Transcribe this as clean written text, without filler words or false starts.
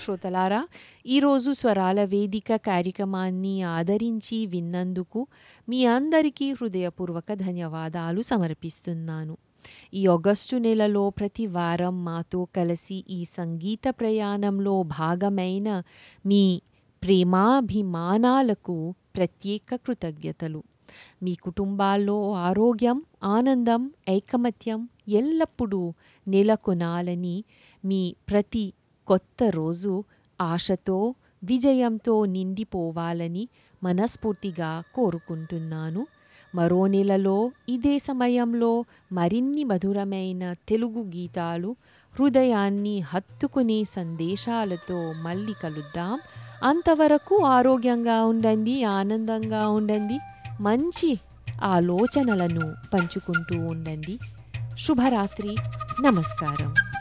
శ్రోతలారా, ఈరోజు స్వరాల వేదిక కార్యక్రమాన్ని ఆదరించి విన్నందుకు మీ అందరికీ హృదయపూర్వక ధన్యవాదాలు సమర్పిస్తున్నాను. ఈ ఆగస్టు నెలలో ప్రతి వారం మాతో కలిసి ఈ సంగీత ప్రయాణంలో భాగమైన మీ ప్రేమాభిమానాలకు ప్రత్యేక కృతజ్ఞతలు. మీ కుటుంబాల్లో ఆరోగ్యం, ఆనందం, ఐకమత్యం ఎల్లప్పుడూ నెలకొనాలని, మీ ప్రతి కొత్త రోజు ఆశతో, విజయంతో నిండిపోవాలని మనస్ఫూర్తిగా కోరుకుంటున్నాను. మరో నెలలో ఇదే సమయంలో మరిన్ని మధురమైన తెలుగు గీతాలు, హృదయాన్ని హత్తుకునే సందేశాలతో మళ్ళీ కలుద్దాం. అంతవరకు ఆరోగ్యంగా ఉండండి, ఆనందంగా ఉండండి, మంచి ఆలోచనలను పంచుకుంటూ ఉండండి. శుభరాత్రి. నమస్కారం.